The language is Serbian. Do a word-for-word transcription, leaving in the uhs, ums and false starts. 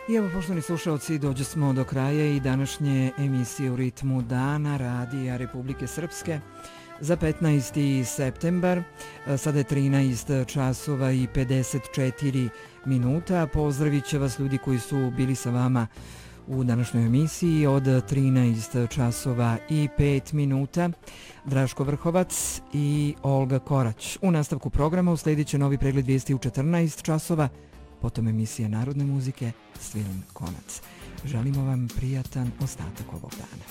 I evo, poštovani slušalci, dođe smo do kraja i današnje emisije U ritmu dana Radija Republike Srpske za petnaesti septembar. Sada je trinaest časova i pedeset četiri minuta. Pozdravit će vas ljudi koji su bili sa vama u današnjoj emisiji od trinaest časova i pet minuta. Draško Vrhovac i Olga Korać. U nastavku programa usledit će novi pregled vijesti u četrnaest časova, potom emisija narodne muzike Svilin konac. Želimo vam prijatan ostatak ovog dana.